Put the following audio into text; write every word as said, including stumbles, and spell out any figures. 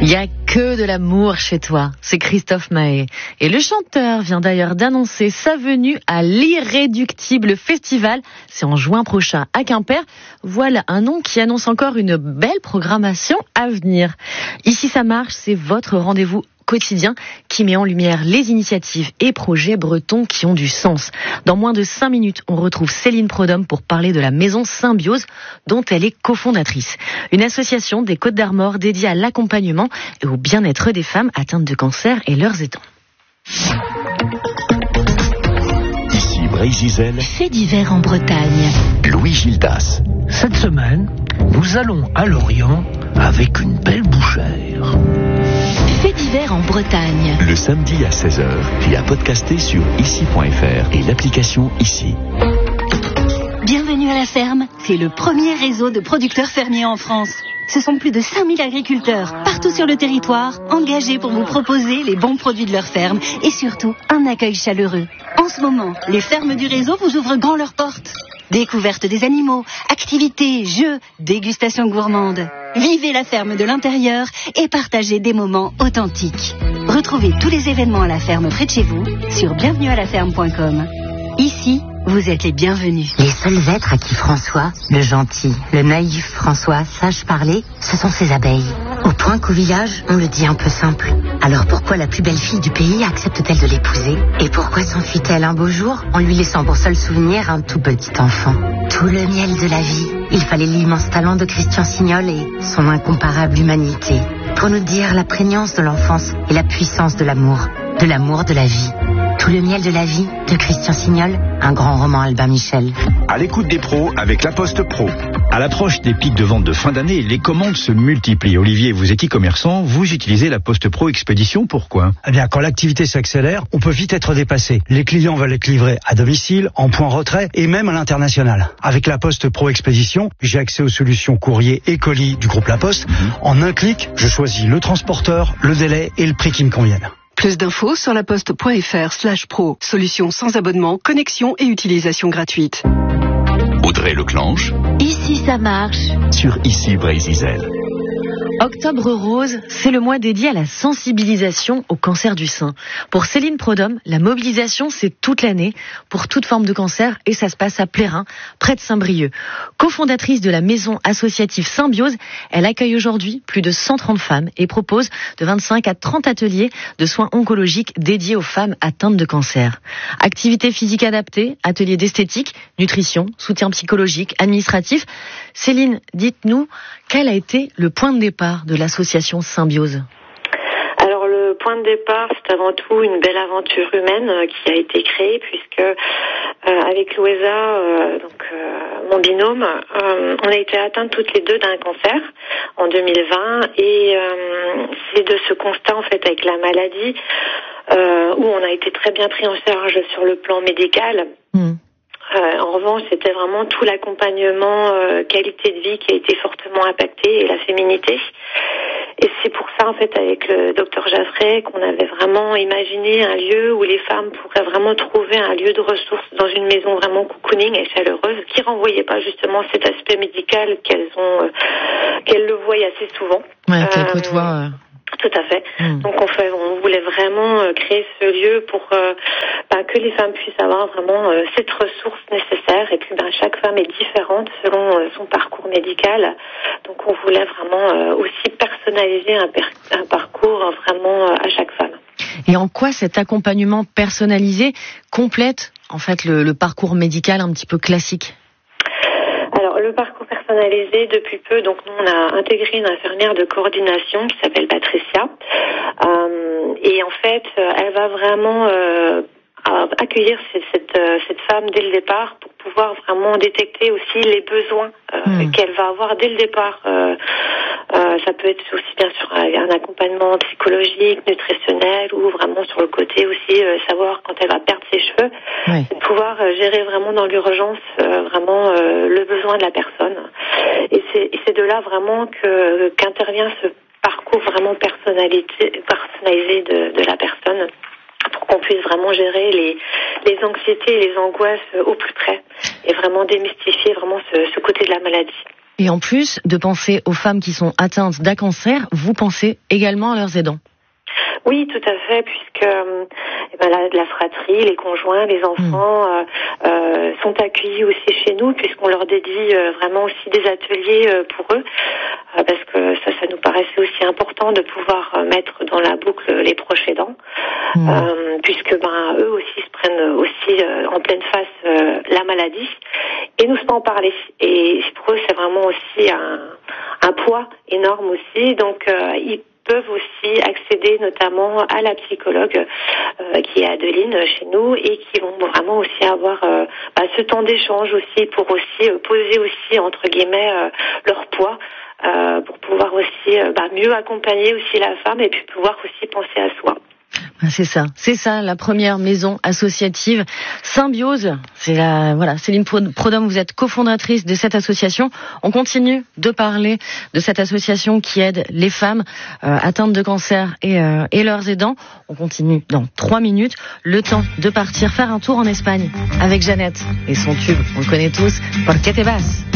Il y a que de l'amour chez toi, c'est Christophe Maé. Et le chanteur vient d'ailleurs d'annoncer sa venue à l'Irréductible Festival. C'est en juin prochain à Quimper. Voilà un nom qui annonce encore une belle programmation à venir. Ici ça marche, c'est votre rendez-vous quotidien qui met en lumière les initiatives et projets bretons qui ont du sens. Dans moins de cinq minutes, on retrouve Céline Prodhomme pour parler de la maison Symbiose dont elle est cofondatrice. Une association des Côtes-d'Armor dédiée à l'accompagnement et au bien-être des femmes atteintes de cancer et leurs aidants. Ici Brésil. Fait divers en Bretagne. Louis Gildas. Cette semaine, nous allons à Lorient avec une belle bouchère. Fait divers en Bretagne. Le samedi à seize heures et à podcaster sur ici point f r et l'application Ici. Bienvenue à la ferme. C'est le premier réseau de producteurs fermiers en France. Ce sont plus de cinq mille agriculteurs, partout sur le territoire, engagés pour vous proposer les bons produits de leur ferme et surtout un accueil chaleureux. En ce moment, les fermes du réseau vous ouvrent grand leurs portes. Découverte des animaux, activités, jeux, dégustations gourmandes. Vivez la ferme de l'intérieur et partagez des moments authentiques. Retrouvez tous les événements à la ferme près de chez vous sur bienvenue à la ferme point com. Ici, vous êtes les bienvenus. Les seuls êtres à qui François, le gentil, le naïf François, sache parler, ce sont ses abeilles. Au point qu'au village, on le dit un peu simple. Alors pourquoi la plus belle fille du pays accepte-t-elle de l'épouser? Et pourquoi s'enfuit-elle un beau jour en lui laissant pour seul souvenir un tout petit enfant? Tout le miel de la vie. Il fallait l'immense talent de Christian Signol et son incomparable humanité pour nous dire la prégnance de l'enfance et la puissance de l'amour, de l'amour de la vie. Tout le miel de la vie de Christian Signol, un grand roman Albin Michel. À l'écoute des pros avec La Poste Pro. À l'approche des pics de vente de fin d'année, les commandes se multiplient. Olivier, vous êtes e-commerçant, vous utilisez La Poste Pro Expédition, pourquoi? Eh bien, quand l'activité s'accélère, on peut vite être dépassé. Les clients veulent être livrés à domicile, en point retrait et même à l'international. Avec La Poste Pro Expédition, j'ai accès aux solutions courrier et colis du groupe La Poste. Mmh. En un clic, je choisis le transporteur, le délai et le prix qui me conviennent. Plus d'infos sur laposte.fr slash pro. Solution sans abonnement, connexion et utilisation gratuite. Audrey Leclanche. Ici ça marche. Sur Ici Brésil. Octobre Rose, c'est le mois dédié à la sensibilisation au cancer du sein. Pour Céline Prodhomme, la mobilisation, c'est toute l'année pour toute forme de cancer et ça se passe à Plérin, près de Saint-Brieuc. Cofondatrice de la maison associative Symbiose, elle accueille aujourd'hui plus de cent trente femmes et propose de vingt-cinq à trente ateliers de soins oncologiques dédiés aux femmes atteintes de cancer. Activités physiques adaptées, ateliers d'esthétique, nutrition, soutien psychologique, administratif. Céline, dites-nous, quel a été le point de départ de l'association Symbiose? Alors le point de départ, c'est avant tout une belle aventure humaine euh, qui a été créée puisque euh, avec Louisa, euh, donc euh, mon binôme, euh, on a été atteintes toutes les deux d'un cancer en deux mille vingt et euh, c'est de ce constat en fait avec la maladie euh, où on a été très bien pris en charge sur le plan médical. Mmh. Euh, en revanche, c'était vraiment tout l'accompagnement euh, qualité de vie qui a été fortement impacté et la féminité. Et c'est pour ça, en fait, avec le docteur Jaffray, qu'on avait vraiment imaginé un lieu où les femmes pourraient vraiment trouver un lieu de ressources dans une maison vraiment cocooning et chaleureuse, qui renvoyait pas justement cet aspect médical qu'elles ont, euh, qu'elles le voient assez souvent. Ouais, qu'elles côtoient. Euh... Tout à fait. Mmh. Donc on, fait, on voulait vraiment euh, créer ce lieu pour euh, bah, que les femmes puissent avoir vraiment euh, cette ressource nécessaire. Et puis bah, chaque femme est différente selon euh, son parcours médical. Donc on voulait vraiment euh, aussi personnaliser un, per- un parcours euh, vraiment euh, à chaque femme. Et en quoi cet accompagnement personnalisé complète en fait le, le parcours médical un petit peu classique? Alors, le parcours personnalisé, depuis peu, donc nous, on a intégré une infirmière de coordination qui s'appelle Patricia. Euh, et en fait, elle va vraiment euh, accueillir cette, cette, cette femme dès le départ pour pouvoir vraiment détecter aussi les besoins euh, mmh. qu'elle va avoir dès le départ. Euh, euh, ça peut être aussi bien sûr un accompagnement psychologique, nutritionnel ou vraiment sur le côté aussi euh, savoir quand elle va perdre ses cheveux, oui. de pouvoir euh, gérer vraiment dans l'urgence euh, vraiment euh, le besoin de la personne. Et c'est, et c'est de là vraiment que qu'intervient ce parcours vraiment personnalité, personnalisé de, de la personne, pour qu'on puisse vraiment gérer les, les anxiétés et les angoisses au plus près et vraiment démystifier vraiment ce, ce côté de la maladie. Et en plus de penser aux femmes qui sont atteintes d'un cancer, vous pensez également à leurs aidants. Oui, tout à fait, puisque eh ben, la, la fratrie, les conjoints, les enfants mmh. euh, euh, sont accueillis aussi chez nous, puisqu'on leur dédie euh, vraiment aussi des ateliers euh, pour eux, euh, parce que ça, ça nous paraissait aussi important de pouvoir euh, mettre dans la boucle les proches aidants, mmh. euh, puisque ben eux aussi se prennent aussi euh, en pleine face euh, la maladie et n'osent pas en parler. Et pour eux, c'est vraiment aussi un, un poids énorme aussi, donc euh, ils peuvent aussi accéder notamment à la psychologue euh, qui est Adeline chez nous et qui vont vraiment aussi avoir euh, bah, ce temps d'échange aussi pour aussi euh, poser aussi entre guillemets euh, leur poids euh, pour pouvoir aussi euh, bah, mieux accompagner aussi la femme et puis pouvoir aussi penser à soi. C'est ça, c'est ça, la première maison associative Symbiose. C'est la, voilà, Céline Prodhomme, vous êtes cofondatrice de cette association. On continue de parler de cette association qui aide les femmes euh, atteintes de cancer et, euh, et leurs aidants. On continue dans trois minutes. Le temps de partir faire un tour en Espagne avec Jeannette et son tube, on le connaît tous, Por qué te vas?